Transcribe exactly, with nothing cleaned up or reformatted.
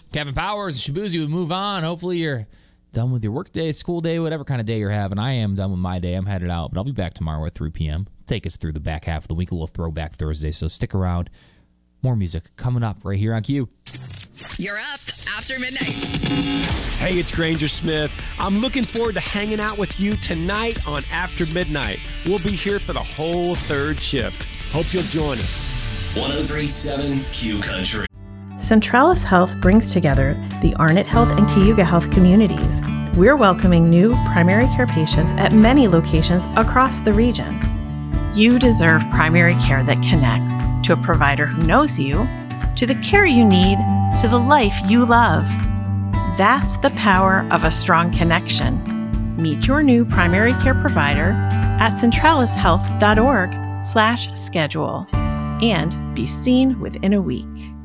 Kevin Powers, Shabuzi would move on. Hopefully you're done with your work day, school day, whatever kind of day you're having. I am done with my day. I'm headed out, but I'll be back tomorrow at three p.m. Take us through the back half of the week, a little throwback Thursday, so stick around. More music coming up right here on Q. You're up after midnight. Hey, it's Granger Smith. I'm looking forward to hanging out with you tonight on After Midnight. We'll be here for the whole third shift. Hope you'll join us. one oh three point seven Q Country. Centralis Health brings together the Arnott Health and Cayuga Health communities. We're welcoming new primary care patients at many locations across the region. You deserve primary care that connects to a provider who knows you, to the care you need, to the life you love. That's the power of a strong connection. Meet your new primary care provider at centralishealth.org slash schedule and be seen within a week.